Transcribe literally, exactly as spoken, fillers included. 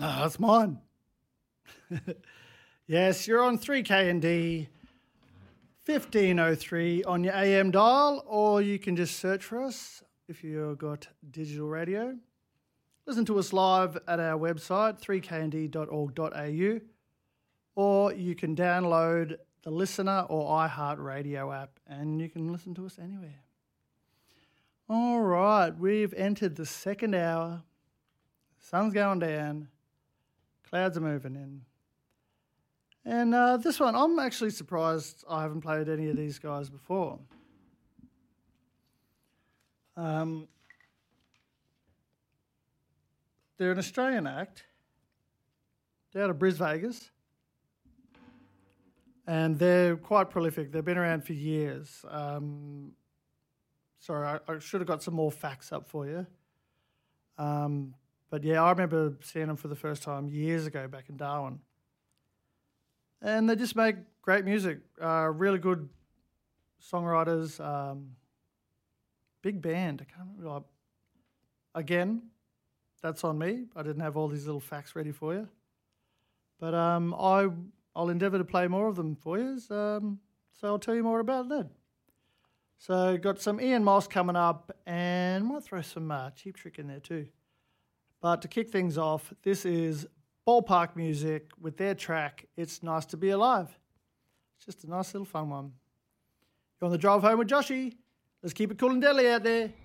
No, that's mine. Yes, you're on three K and D, fifteen oh three on your A M dial, or you can just search for us if you've got digital radio. Listen to us live at our website, three k n d dot org dot a u, or you can download the Listener or iHeartRadio app, and you can listen to us anywhere. All right, we've entered the second hour. Sun's going down. Clouds are moving in. And uh, this one, I'm actually surprised I haven't played any of these guys before. Um, they're an Australian act. They're out of Bris Vegas. And they're quite prolific. They've been around for years. Um, sorry, I, I should have got some more facts up for you. Um, but yeah, I remember seeing them for the first time years ago back in Darwin. And they just make great music. Uh, really good songwriters. Um, big band. I can't remember. Like, again, that's on me. I didn't have all these little facts ready for you. But um, I, I'll endeavour to play more of them for you. Um, so I'll tell you more about that. So got some Ian Moss coming up, and might throw some uh, Cheap Trick in there too. But to kick things off, this is Ballpark Music with their track, It's Nice to Be Alive. It's just a nice little fun one. You're on the drive home with Joshy. Let's keep it cool and deadly out there.